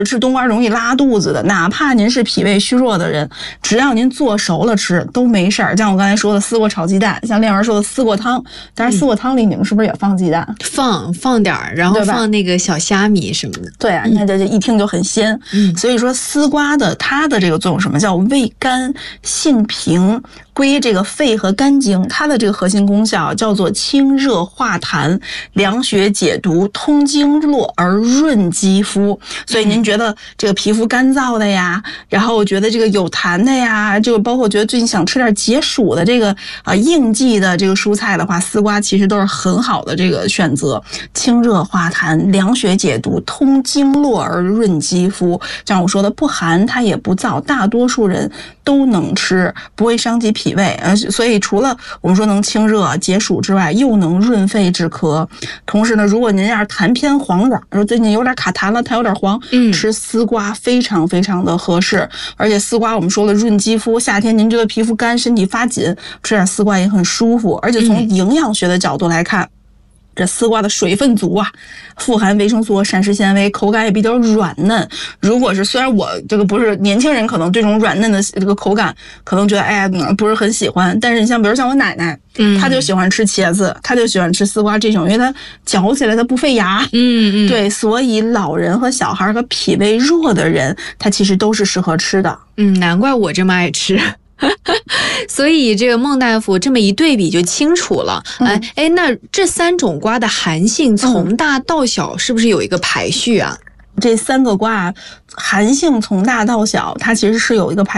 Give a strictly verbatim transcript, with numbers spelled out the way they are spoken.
吃冬瓜容易拉肚子的，哪怕您是脾胃虚弱的人，只要您做熟了吃都没事儿。像我刚才说的丝瓜炒鸡蛋，像练文说的丝瓜汤，但是丝瓜汤里你们是不是也放鸡蛋？ 放放点儿，然后放那个小虾米什么的。 对啊，那这这一听就很鲜。嗯，所以说丝瓜的它的这个作用什么叫味甘性平，归这个肺和肝经，它的这个核心功效叫做清热化痰、凉血解毒、通经络而润肌肤。所以您觉得这个皮肤干燥的呀，然后觉得这个有痰的呀，这个包括觉得最近想吃点解暑的这个啊应季的这个蔬菜的话，丝瓜其实都是很好的这个选择。清热化痰、凉血解毒、通经络而润肌肤。像我说的，不寒它也不燥，大多数人都能吃，不会伤及脾胃。呃，所以除了我们说能清热解暑之外，又能润肺止咳。同时呢，如果您要是痰偏黄点，说最近有点卡痰了，痰有点黄，嗯，吃丝瓜非常非常的合适。而且丝瓜我们说了润肌肤，夏天您觉得皮肤干、身体发紧，吃点丝瓜也很舒服。而且从营养学的角度来看，嗯，这丝瓜的水分足啊，富含维生素和膳食纤维，口感也比较软嫩。如果是虽然我这个不是年轻人，可能这种软嫩的这个口感可能觉得哎呀不是很喜欢，但是你像比如像我奶奶，嗯，她就喜欢吃茄子，她就喜欢吃丝瓜这种，因为它嚼起来它不费牙。嗯嗯，对，所以老人和小孩和脾胃弱的人，他其实都是适合吃的。 嗯，难怪我这么爱吃。所以这个孟大夫这么一对比就清楚了。哎、嗯、哎，那这三种瓜的寒性从大到小是不是有一个排序啊？ 这三个瓜寒性从大到小，它其实是有一个排